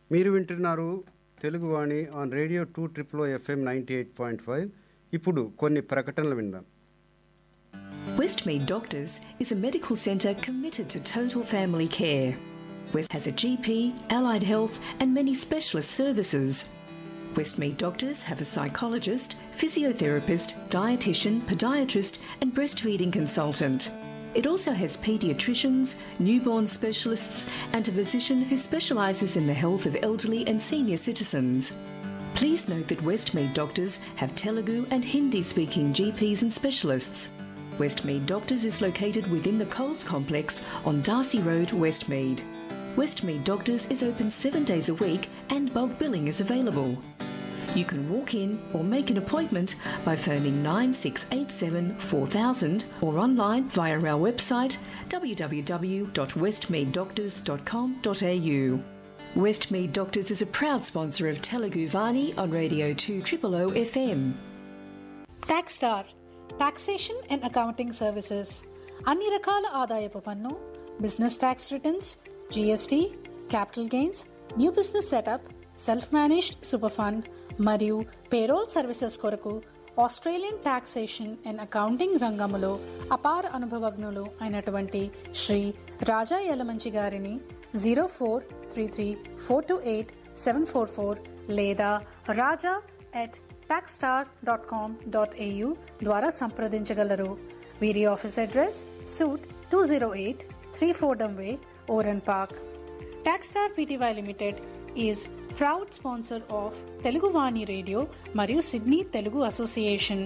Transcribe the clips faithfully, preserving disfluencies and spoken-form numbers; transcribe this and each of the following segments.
మీరు వింటున్నారు Teluguvani on radio two triple FM ninety eight point five. ఇప్పుడు కొన్ని ప్రకటనలు విందాం. Westmead Doctors is a medical centre committed to total family care. West has a G P, allied health and many specialist services. Westmead Doctors have a psychologist, physiotherapist, dietitian, podiatrist and breastfeeding consultant. It also has paediatricians, newborn specialists and a physician who specialises in the health of elderly and senior citizens. Please note that Westmead Doctors have Telugu and Hindi-speaking G Ps and specialists. Westmead Doctors is located within the Coles Complex on Darcy Road, Westmead. Westmead Doctors is open seven days a week and bulk billing is available. You can walk in or make an appointment by phoning nine six eight seven four thousand or online via our website w w w dot westmead doctors dot com dot a u. Westmead Doctors is a proud sponsor of Telugu Vani on Radio two triple O F M. TaxStar Taxation and Accounting Services. అన్ని రకాల ఆదాయపు పన్ను, business tax returns, G S T, capital gains, new business setup, self managed super fund మరియు payroll services కొరకు Australian taxation and accounting రంగములో అపార అనుభవజ్ఞులు అయినటువంటి శ్రీ రాజా యలమంచి గారిని zero four three three four two eight seven four four లేదా రాజా at taxstar dot com dot A you ద్వారా సంప్రదించగలరు. వీరి office address suit two zero eight three Fordham way, ఓరన్ park. టాక్స్టార్ PTY limited is proud sponsor of Telugu Vani radio మరియు Sydney Telugu association.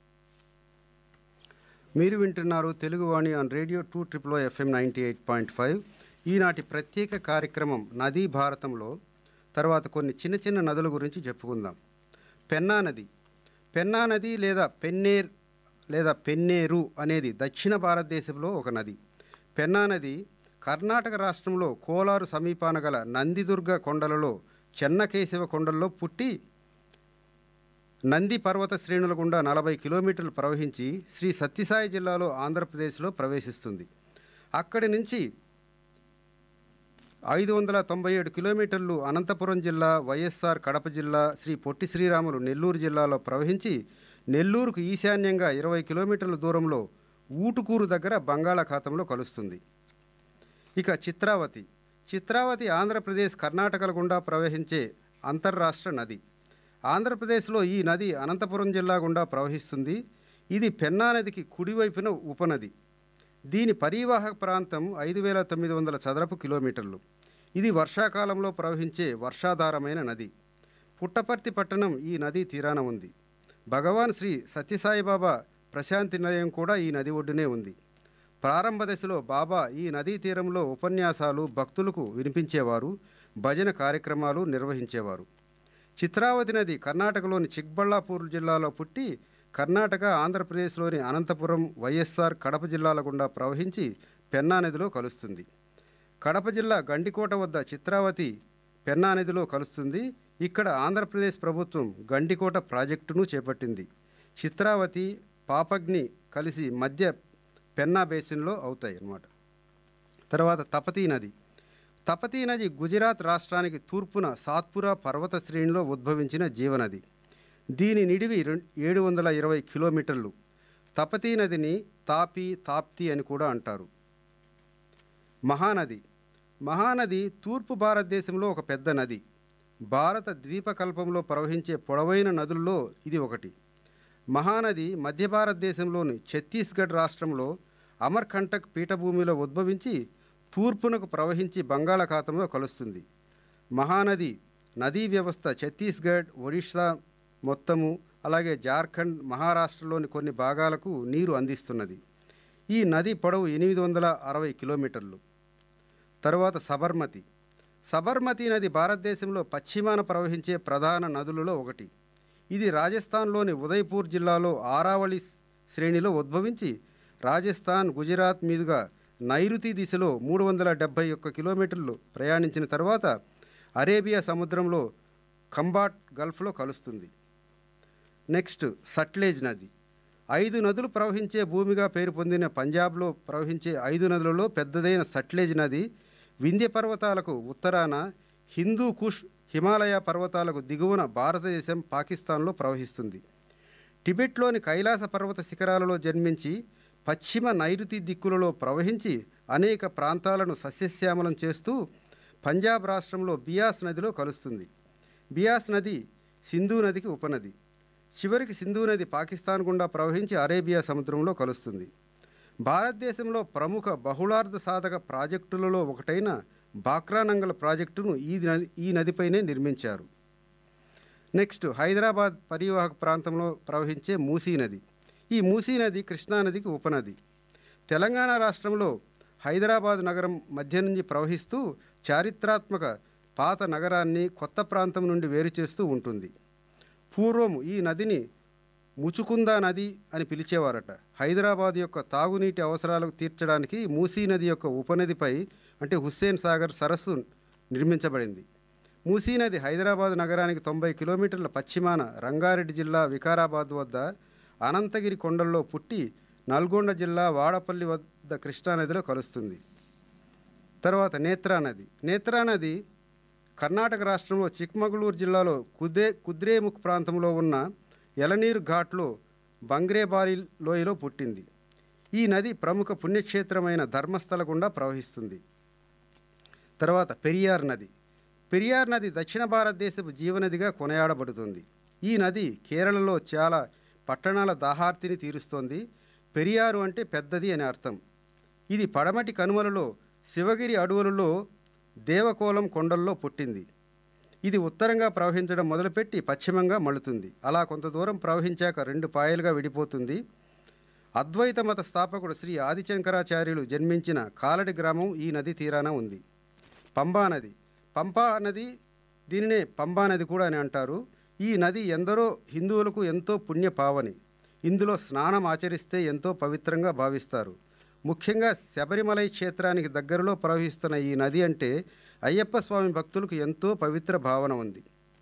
మీరు వింటున్నారు Teluguvani on radio two triple FM ninety eight point five. ఈనాటి ప్రత్యేక కార్యక్రమం నదీ భారతంలో తర్వాత కొన్ని చిన్న చిన్న నదుల గురించి చెప్పుకుందాం. పెన్నా నది. పెన్నా నది లేదా పెన్నేర్ లేదా పెన్నేరు అనేది దక్షిణ భారతదేశంలో ఒక నది. పెన్నా నది కర్ణాటక రాష్ట్రంలో కోలారు సమీపాన గల నందిదుర్గ కొండలలో చెన్నకేశవ కొండల్లో పుట్టి నంది పర్వత శ్రేణుల గుండా నలభై కిలోమీటర్లు ప్రవహించి శ్రీ సత్యసాయి జిల్లాలో ఆంధ్రప్రదేశ్లో ప్రవేశిస్తుంది. అక్కడి నుంచి ఐదు వందల తొంభై ఏడు కిలోమీటర్లు అనంతపురం జిల్లా, వైఎస్ఆర్ కడప జిల్లా, శ్రీ పొట్టి శ్రీరాములు నెల్లూరు జిల్లాలో ప్రవహించి నెల్లూరుకు ఈశాన్యంగా ఇరవై కిలోమీటర్ల దూరంలో ఊటుకూరు దగ్గర బంగాళాఖాతంలో కలుస్తుంది. ఇక చిత్రావతి. చిత్రావతి ఆంధ్రప్రదేశ్ కర్ణాటకల గుండా ప్రవహించే అంతర్రాష్ట్ర నది. ఆంధ్రప్రదేశ్లో ఈ నది అనంతపురం జిల్లా గుండా ప్రవహిస్తుంది. ఇది పెన్నా నదికి కుడివైపున ఉపనది. దీని పరివాహక ప్రాంతం ఐదు వేల తొమ్మిది వందల చదరపు కిలోమీటర్లు. ఇది వర్షాకాలంలో ప్రవహించే వర్షాధారమైన నది. పుట్టపర్తి పట్టణం ఈ నదీ తీరాన ఉంది. భగవాన్ శ్రీ సత్యసాయిబాబా ప్రశాంతి నిలయం కూడా ఈ నది ఒడ్డునే ఉంది. ప్రారంభ దశలో బాబా ఈ నదీ తీరంలో ఉపన్యాసాలు భక్తులకు వినిపించేవారు, భజన కార్యక్రమాలు నిర్వహించేవారు. చిత్రావతి నది కర్ణాటకలోని చిక్బళ్ళాపూర్ జిల్లాలో పుట్టి కర్ణాటక, ఆంధ్రప్రదేశ్లోని అనంతపురం, వైఎస్ఆర్ కడప జిల్లాల గుండా ప్రవహించి పెన్నా నదిలో కలుస్తుంది. కడప జిల్లా గండికోట వద్ద చిత్రావతి పెన్నా నదిలో కలుస్తుంది. ఇక్కడ ఆంధ్రప్రదేశ్ ప్రభుత్వం గండికోట ప్రాజెక్టును చేపట్టింది. చిత్రావతి, పాపగ్ని కలిసి మధ్య పెన్నా బేసిన్లో అవుతాయి అన్నమాట. తర్వాత తపతీ నది. తపతీ నది గుజరాత్ రాష్ట్రానికి తూర్పున సాత్పురా పర్వత శ్రేణిలో ఉద్భవించిన జీవనది. దీని నిడివి ఏడు వందల ఇరవై కిలోమీటర్లు. తపతీ నదిని తాపి, తాప్తి అని కూడా అంటారు. మహానది. మహానది తూర్పు భారతదేశంలో ఒక పెద్ద నది. భారత ద్వీపకల్పంలో ప్రవహించే పొడవైన నదుల్లో ఇది ఒకటి. మహానది మధ్య భారతదేశంలోని ఛత్తీస్గఢ్ రాష్ట్రంలో అమర్కంటక్ పీఠభూమిలో ఉద్భవించి తూర్పునకు ప్రవహించి బంగాళాఖాతంలో కలుస్తుంది. మహానది నదీ వ్యవస్థ ఛత్తీస్గఢ్, ఒడిషా మొత్తము, అలాగే జార్ఖండ్, మహారాష్ట్రలోని కొన్ని భాగాలకు నీరు అందిస్తున్నది. ఈ నది పొడవు ఎనిమిది వందల అరవై కిలోమీటర్లు. తరువాత సబర్మతి. సబర్మతి నది భారతదేశంలో పశ్చిమాన ప్రవహించే ప్రధాన నదులలో ఒకటి. ఇది రాజస్థాన్లోని ఉదయ్పూర్ జిల్లాలో ఆరావళి శ్రేణిలో ఉద్భవించి రాజస్థాన్, గుజరాత్ మీదుగా నైరుతి దిశలో మూడు వందల డెబ్భై ఒక్క కిలోమీటర్లు ప్రయాణించిన తర్వాత అరేబియా సముద్రంలో ఖంబాట్ గల్ఫ్లో కలుస్తుంది. నెక్స్ట్ సట్లెజ్ నది. ఐదు నదులు ప్రవహించే భూమిగా పేరు పొందిన పంజాబ్లో ప్రవహించే ఐదు నదులలో పెద్దదైన సట్లెజ్ నది వింధ్య పర్వతాలకు ఉత్తరాన హిందూ కుష్ హిమాలయ పర్వతాలకు దిగువన భారతదేశం పాకిస్తాన్లో ప్రవహిస్తుంది. టిబెట్లోని కైలాస పర్వత శిఖరాలలో జన్మించి పశ్చిమ నైరుతి దిక్కులలో ప్రవహించి అనేక ప్రాంతాలను సస్యశ్యామలం చేస్తూ పంజాబ్ రాష్ట్రంలో బియాస్ నదిలో కలుస్తుంది. బియాస్ నది సింధు నదికి ఉపనది. చివరికి సింధు నది పాకిస్తాన్ గుండా ప్రవహించి అరేబియా సముద్రంలో కలుస్తుంది. భారతదేశంలో ప్రముఖ బహుళార్థ సాధక ప్రాజెక్టులలో ఒకటైన బాక్రానంగల్ ప్రాజెక్టును ఈ నది ఈ నదిపైనే నిర్మించారు. నెక్స్ట్ హైదరాబాద్ పరివాహక ప్రాంతంలో ప్రవహించే మూసీ నది. ఈ మూసీ నది కృష్ణానదికి ఉపనది. తెలంగాణ రాష్ట్రంలో హైదరాబాద్ నగరం మధ్య నుంచి ప్రవహిస్తూ చారిత్రాత్మక పాత నగరాన్ని కొత్త ప్రాంతం నుండి వేరు చేస్తూ ఉంటుంది. పూర్వం ఈ నదిని ముచుకుందా నది అని పిలిచేవారట. హైదరాబాద్ యొక్క తాగునీటి అవసరాలకు తీర్చడానికి మూసీ నది యొక్క ఉపనదిపై అంటే హుస్సేన్ సాగర్ సరస్సు నిర్మించబడింది. మూసీ నది హైదరాబాద్ నగరానికి తొంభై కిలోమీటర్ల పశ్చిమాన రంగారెడ్డి జిల్లా వికారాబాద్ వద్ద అనంతగిరి కొండల్లో పుట్టి నల్గొండ జిల్లా వాడపల్లి వద్ద కృష్ణానదిలో కలుస్తుంది. తర్వాత నేత్రా నది. నేత్రా నది కర్ణాటక రాష్ట్రంలో చిక్మగళూరు జిల్లాలో కుదే కుద్రేముఖ్ ప్రాంతంలో ఉన్న ఎలనీరు ఘాట్లో బంగ్రేబారి లోయలో పుట్టింది. ఈ నది ప్రముఖ పుణ్యక్షేత్రమైన ధర్మస్థల గుండా ప్రవహిస్తుంది. తర్వాత పెరియార్ నది. పెరియార్ నది దక్షిణ భారతదేశపు జీవనదిగా కొనయాడబడుతుంది. ఈ నది కేరళలో చాలా పట్టణాల దాహార్తిని తీరుస్తోంది. పెరియారు అంటే పెద్దది అని అర్థం. ఇది పడమటి కనుమలలో శివగిరి అడవులలో దేవకోలం కొండల్లో పుట్టింది. ఇది ఉత్తరంగా ప్రవహించడం మొదలుపెట్టి పశ్చిమంగా మళ్ళుతుంది. అలా కొంత దూరం ప్రవహించాక రెండు పాయలుగా విడిపోతుంది. అద్వైత మత స్థాపకుడు శ్రీ ఆదిశంకరాచార్యులు జన్మించిన కాలడి గ్రామం ఈ నది తీరాన ఉంది. పంబా నది. పంపా నది దీనినే పంబా నది కూడా అని అంటారు. ఈ నది ఎందరో హిందువులకు ఎంతో పుణ్యపావని. ఇందులో స్నానం ఆచరిస్తే ఎంతో పవిత్రంగా భావిస్తారు. ముఖ్యంగా శబరిమలై క్షేత్రానికి దగ్గరలో ప్రవహిస్తున్న ఈ నది అంటే అయ్యప్ప స్వామి భక్తులకు ఎంతో పవిత్ర భావన ఉంది.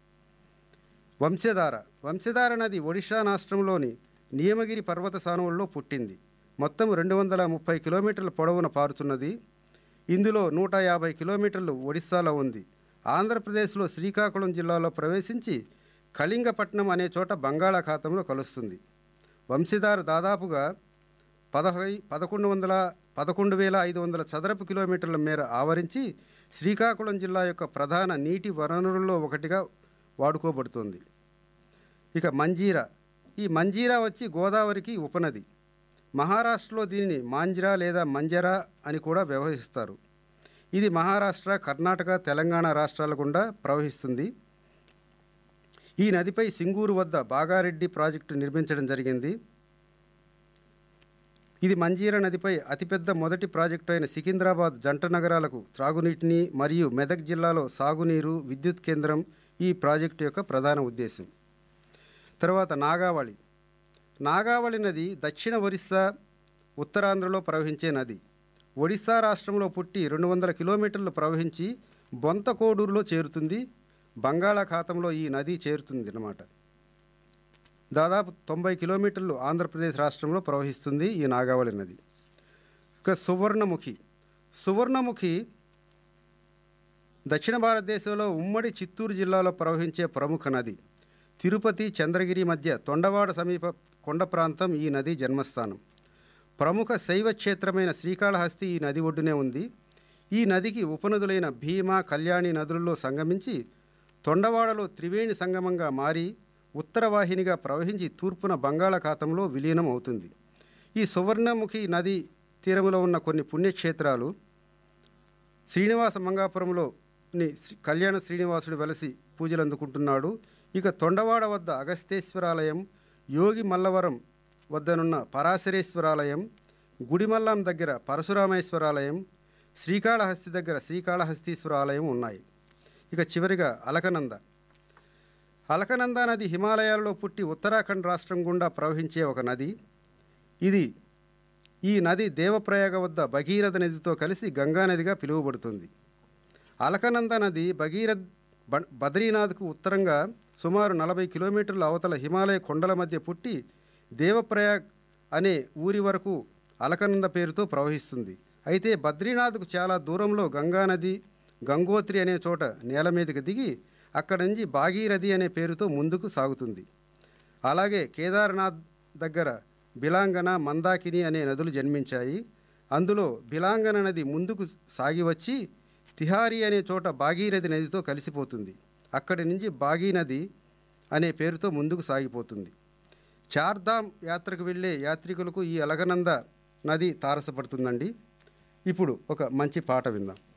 వంశధార. వంశధార నది ఒడిషా రాష్ట్రంలోని నియమగిరి పర్వత సానువుల్లో పుట్టింది. మొత్తం రెండు వందల ముప్పై కిలోమీటర్ల పొడవున పారుతున్నది. ఇందులో నూట యాభై కిలోమీటర్లు ఒడిస్సాలో ఉంది. ఆంధ్రప్రదేశ్లో శ్రీకాకుళం జిల్లాలో ప్రవేశించి కళింగపట్నం అనే చోట బంగాళాఖాతంలో కలుస్తుంది. వంశధార దాదాపుగా పదహై పదకొండు వందల పదకొండు వేల ఐదు వందల చదరపు కిలోమీటర్ల మేర ఆవరించి శ్రీకాకుళం జిల్లా యొక్క ప్రధాన నీటి వనరుల్లో ఒకటిగా వాడుకోబడుతుంది. ఇక మంజీరా. ఈ మంజీరా వచ్చి గోదావరికి ఉపనది. మహారాష్ట్రలో దీనిని మాంజ్రా లేదా మంజరా అని కూడా వ్యవహరిస్తారు. ఇది మహారాష్ట్ర, కర్ణాటక, తెలంగాణ రాష్ట్రాల గుండా ప్రవహిస్తుంది. ఈ నదిపై సింగూరు వద్ద బాగారెడ్డి ప్రాజెక్టు నిర్మించడం జరిగింది. ఇది మంజీరా నదిపై అతిపెద్ద మొదటి ప్రాజెక్టు అయిన సికింద్రాబాద్ జంట నగరాలకు త్రాగునీటిని మరియు మెదక్ జిల్లాలో సాగునీరు, విద్యుత్ కేంద్రం ఈ ప్రాజెక్టు యొక్క ప్రధాన ఉద్దేశం. తర్వాత నాగావళి. నాగావళి నది దక్షిణ ఒరిస్సా, ఉత్తరాంధ్రలో ప్రవహించే నది. ఒడిశా రాష్ట్రంలో పుట్టి రెండు వందల కిలోమీటర్లు ప్రవహించి బొంతకోడూరులో చేరుతుంది. బంగాళాఖాతంలో ఈ నది చేరుతుంది అన్నమాట. దాదాపు తొంభై కిలోమీటర్లు ఆంధ్రప్రదేశ్ రాష్ట్రంలో ప్రవహిస్తుంది ఈ నాగావళి నది. ఇక సువర్ణముఖి. సువర్ణముఖి దక్షిణ భారతదేశంలో ఉమ్మడి చిత్తూరు జిల్లాలో ప్రవహించే ప్రముఖ నది. తిరుపతి, చంద్రగిరి మధ్య తొండవాడ సమీప కొండ ప్రాంతం ఈ నది జన్మస్థానం. ప్రముఖ శైవ క్షేత్రమైన శ్రీకాళహస్తి ఈ నది ఒడ్డునే ఉంది. ఈ నదికి ఉపనదులైన భీమా, కళ్యాణి నదులలో సంగమించి తొండవాడలో త్రివేణి సంగమంగా మారి ఉత్తరవాహినిగా ప్రవహించి తూర్పున బంగాళాఖాతంలో విలీనం అవుతుంది. ఈ సువర్ణముఖి నది తీరంలో ఉన్న కొన్ని పుణ్యక్షేత్రాలు శ్రీనివాస మంగాపురంలోని కళ్యాణ శ్రీనివాసుడు వెలసి పూజలు అందుకుంటున్నాడు. ఇక తొండవాడ వద్ద అగస్తేశ్వరాలయం, యోగి మల్లవరం వద్దనున్న పరాశరేశ్వరాలయం, గుడిమల్లం దగ్గర పరశురామేశ్వరాలయం, శ్రీకాళహస్తి దగ్గర శ్రీకాళహస్తీశ్వరాలయం ఉన్నాయి. ఇక చివరిగా అలకనంద. అలకనంద నది హిమాలయాల్లో పుట్టి ఉత్తరాఖండ్ రాష్ట్రం గుండా ప్రవహించే ఒక నది. ఇది ఈ నది దేవప్రయాగ వద్ద భగీరథ నదితో కలిసి గంగానదిగా పిలువబడుతుంది. అలకనంద నది భగీరథ్ బద్రీనాథ్కు ఉత్తరంగా సుమారు నలభై కిలోమీటర్ల అవతల హిమాలయ కొండల మధ్య పుట్టి దేవప్రయాగ్ అనే ఊరి వరకు అలకనంద పేరుతో ప్రవహిస్తుంది. అయితే బద్రీనాథ్కు చాలా దూరంలో గంగానది గంగోత్రి అనే చోట నేల మీదకి దిగి అక్కడి నుంచి భాగీరథి అనే పేరుతో ముందుకు సాగుతుంది. అలాగే కేదార్నాథ్ దగ్గర బిలాంగన, మందాకిని అనే నదులు జన్మించాయి. అందులో బిలాంగన నది ముందుకు సాగి వచ్చి తిహారీ అనే చోట భాగీరథి నదితో కలిసిపోతుంది. అక్కడి నుంచి భాగీ నది అనే పేరుతో ముందుకు సాగిపోతుంది. చార్ధామ్ యాత్రకు వెళ్ళే యాత్రికులకు ఈ అలగనంద నది తారసపడుతుందండి. ఇప్పుడు ఒక మంచి పాట విందాం.